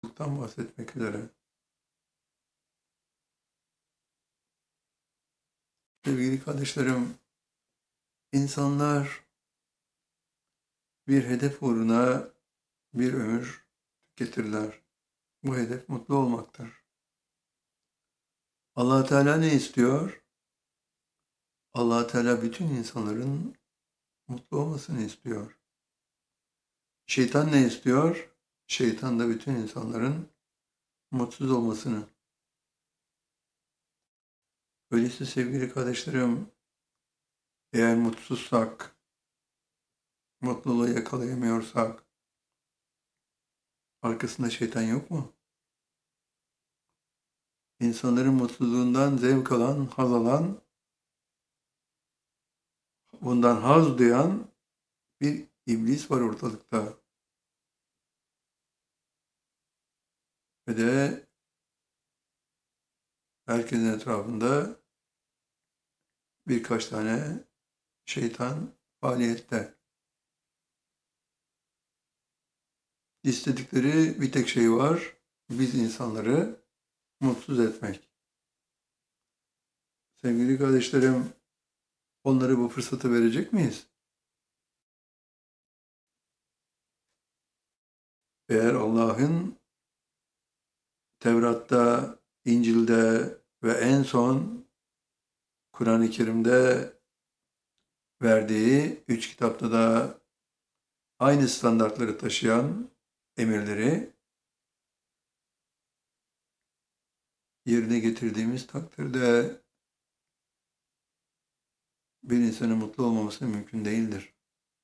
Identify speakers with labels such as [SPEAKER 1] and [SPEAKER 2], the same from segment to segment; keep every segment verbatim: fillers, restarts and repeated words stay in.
[SPEAKER 1] mutluluktan bahsetmek üzere. Sevgili kardeşlerim, insanlar bir hedef uğruna bir ömür tüketirler. Bu hedef mutlu olmaktır. Allah Teala ne istiyor? Allah Teala bütün insanların mutlu olmasını istiyor. Şeytan ne istiyor? Şeytan da bütün insanların mutsuz olmasını. Öyleyse sevgili kardeşlerim, eğer mutsuzsak, mutluluğu yakalayamıyorsak, arkasında şeytan yok mu? İnsanların mutluluğundan zevk alan, haz alan, bundan haz duyan bir iblis var ortalıkta. Ve de herkesin etrafında birkaç tane şeytan faaliyette. İstedikleri bir tek şey var, biz insanları mutsuz etmek. Sevgili kardeşlerim, onlara bu fırsatı verecek miyiz? Eğer Allah'ın Tevrat'ta, İncil'de ve en son Kur'an-ı Kerim'de verdiği üç kitapta da aynı standartları taşıyan emirleri yerine getirdiğimiz takdirde bir insanın mutlu olmaması mümkün değildir.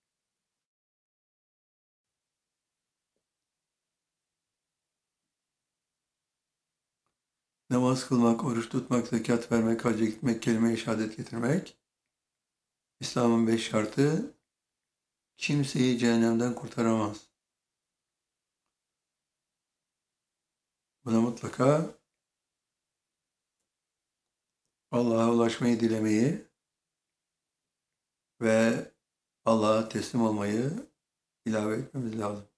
[SPEAKER 1] Namaz kılmak, oruç tutmak, zekat vermek, hacca gitmek, kelime-i şehadet getirmek, İslam'ın beş şartı kimseyi cehennemden kurtaramaz. Buna mutlaka Allah'a ulaşmayı dilemeyi ve Allah'a teslim olmayı ilave etmemiz lazım.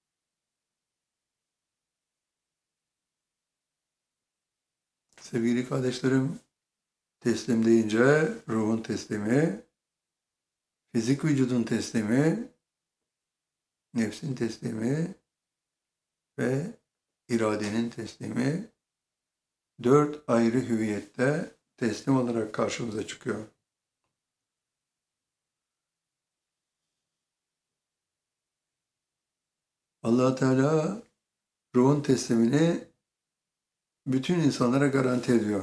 [SPEAKER 1] Sevgili kardeşlerim, teslim deyince ruhun teslimi, fizik vücudun teslimi, nefsin teslimi ve iradenin teslimi dört ayrı hüviyette teslim olarak karşımıza çıkıyor. Allah Teala ruhun teslimini bütün insanlara garanti ediyor.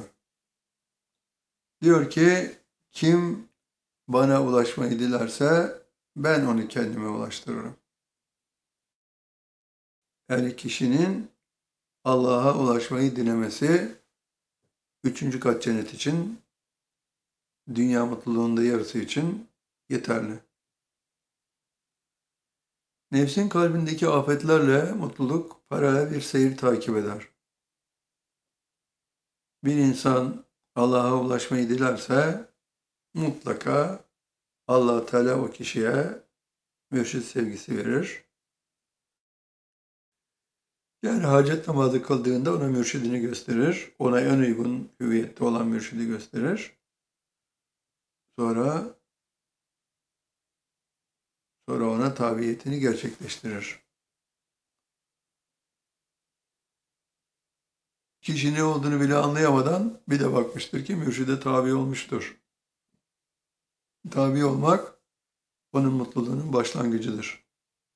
[SPEAKER 1] Diyor ki kim bana ulaşmayı dilerse ben onu kendime ulaştırırım. Yani kişinin Allah'a ulaşmayı dilemesi üçüncü kat cennet için, dünya mutluluğunda yarısı için yeterli. Nefsin kalbindeki afetlerle mutluluk paralel bir seyir takip eder. Bir insan Allah'a ulaşmayı dilerse mutlaka Allah Teala o kişiye mürşid sevgisi verir. Yani hacet namazı kıldığında ona mürşidini gösterir. Ona en uygun hüviyette olan mürşidi gösterir. Sonra sonra ona tabiyetini gerçekleştirir. Kişi ne olduğunu bile anlayamadan bir de bakmıştır ki mürşide tabi olmuştur. Tabi olmak onun mutluluğunun başlangıcıdır.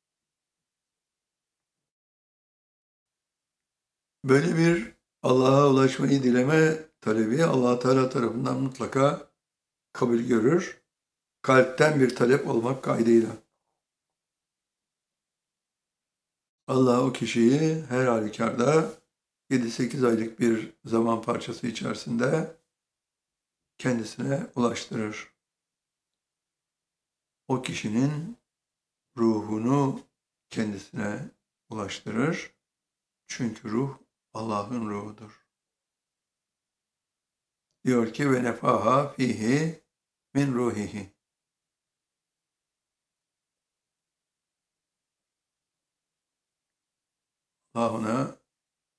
[SPEAKER 1] Böyle bir Allah'a ulaşmayı dileme talebi Allah Teala tarafından mutlaka kabul görür. Kalpten bir talep olmak kaydıyla. Allah o kişiyi her halükarda yedi sekiz aylık bir zaman parçası içerisinde kendisine ulaştırır. O kişinin ruhunu kendisine ulaştırır. Çünkü ruh Allah'ın ruhudur. Diyor ki ve nefaha fihi min ruhihi. Allah ona